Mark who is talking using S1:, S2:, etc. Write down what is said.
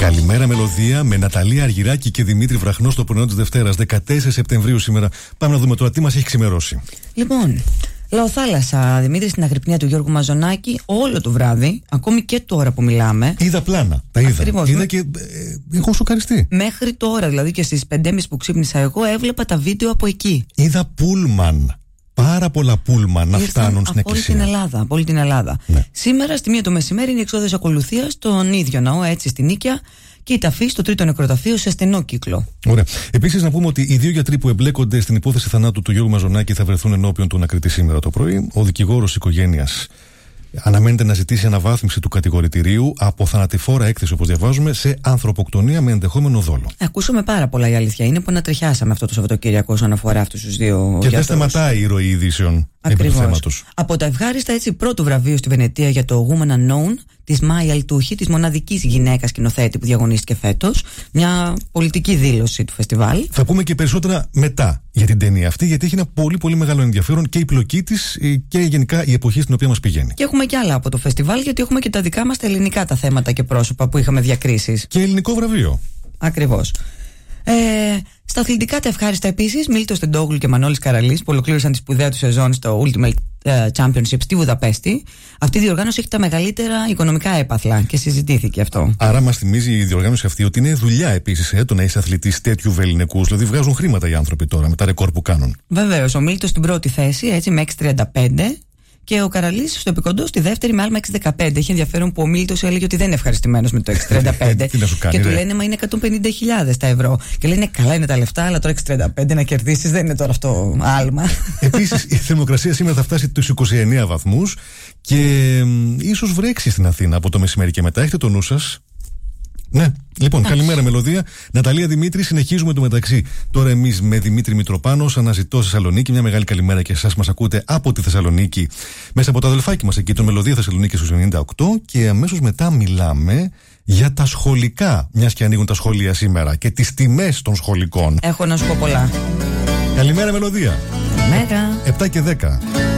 S1: Καλημέρα μελωδία με Ναταλία Αργυράκη και Δημήτρη Βραχνό στο πρωινό της Δευτέρας, 14 Σεπτεμβρίου σήμερα. Πάμε να δούμε τώρα τι μας έχει ξημερώσει.
S2: Λοιπόν, Λαοθάλασσα, Δημήτρη, στην αγρυπνία του Γιώργου Μαζονάκη όλο το βράδυ, ακόμη και τώρα που μιλάμε.
S1: Είδα πλάνα, τα είδα.
S2: Ακριβώς.
S1: Είδα και έχω σοκαριστεί.
S2: Μέχρι τώρα, δηλαδή και στις 5.30 που ξύπνησα εγώ, έβλεπα τα βίντεο από εκεί.
S1: Είδα πούλμαν. Πάρα πολλά πούλμαν να φτάνουν στην εκκλησία.
S2: Από όλη την Ελλάδα.
S1: Ναι.
S2: Σήμερα στη 1 το μεσημέρι είναι η εξόδος ακολουθίας στον ίδιο ναό, έτσι στην Νίκαια, και η ταφή στο 3ο νεκροταφείο σε στενό κύκλο.
S1: Ωραία. Επίσης, να πούμε ότι οι δύο γιατροί που εμπλέκονται στην υπόθεση θανάτου του Γιώργου Μαζονάκη θα βρεθούν ενώπιον του ανακριτή σήμερα το πρωί. Ο δικηγόρος οικογένειας αναμένεται να ζητήσει αναβάθμιση του κατηγορητηρίου από θανατηφόρα έκθεση, όπως διαβάζουμε, σε ανθρωποκτονία με ενδεχόμενο δόλο.
S2: Ακούσαμε πάρα πολλά, η αλήθεια είναι, που ανατριχιάσαμε αυτό το Σαββατοκύριακο όσον αφορά αυτούς τους δύο γιατρούς.
S1: Και δεν σταματάει η ροή ειδήσεων επί του θέματος.
S2: Από τα ευχάριστα, έτσι, πρώτο βραβείο στη Βενετία για το Woman Unknown της Μάη Αλτούχη, της μοναδικής γυναίκας σκηνοθέτη που διαγωνίστηκε φέτος. Μια πολιτική δήλωση του φεστιβάλ.
S1: Θα πούμε και περισσότερα μετά για την ταινία αυτή, γιατί έχει ένα πολύ πολύ μεγάλο ενδιαφέρον και η πλοκή της και γενικά η εποχή στην οποία μας πηγαίνει.
S2: Και έχουμε κι άλλα από το φεστιβάλ, γιατί έχουμε και τα δικά μας τα ελληνικά τα θέματα και πρόσωπα που είχαμε διακρίσεις.
S1: Και ελληνικό βραβείο.
S2: Ακριβώς. Στα αθλητικά τα ευχάριστα επίσης, Μίλτος Τεντόγλου και Μανώλης Καραλής, που ολοκλήρωσαν τη σπουδαία του σεζόν στο Ultimate Championship στη Βουδαπέστη. Αυτή η διοργάνωση έχει τα μεγαλύτερα οικονομικά έπαθλα και συζητήθηκε αυτό.
S1: Άρα μας θυμίζει η διοργάνωση αυτή ότι είναι δουλειά επίσης το να είσαι αθλητής τέτοιου βελληνικούς. Δηλαδή βγάζουν χρήματα οι άνθρωποι τώρα με τα ρεκόρ που κάνουν.
S2: Βεβαίως, ο Μίλτος στην πρώτη θέση, έτσι, με 6,35. Και ο Καραλής στο επικοντό στη δεύτερη με άλμα 6,15. Έχει ενδιαφέρον που ο Μίλτος έλεγε ότι δεν είναι ευχαριστημένος με το 6,35.
S1: Τι να σου κάνει,
S2: και του λένε, μα είναι 150.000 τα ευρώ. Και λένε, καλά είναι τα λεφτά, αλλά τώρα 6,35 να κερδίσεις δεν είναι τώρα αυτό άλμα.
S1: Επίσης, η θερμοκρασία σήμερα θα φτάσει τους 29 βαθμούς και ίσως βρέξει στην Αθήνα από το μεσημέρι και μετά. Έχετε το νου σας. Ναι, λοιπόν, καλημέρα μελωδία. Ναταλία Δημήτρη, συνεχίζουμε το μεταξύ. Τώρα εμείς με Δημήτρη Μητροπάνος, αναζητώ Θεσσαλονίκη. Μια μεγάλη καλημέρα και εσάς μας ακούτε από τη Θεσσαλονίκη, μέσα από το αδελφάκι μας εκεί, το Μελωδία Θεσσαλονίκη στους 98. Και αμέσως μετά μιλάμε για τα σχολικά, μιας και ανοίγουν τα σχολεία σήμερα, και τις τιμές των σχολικών.
S2: Έχω να σου πω πολλά.
S1: Καλημέρα μελωδία.
S2: Καλημέρα.
S1: 7 και 10.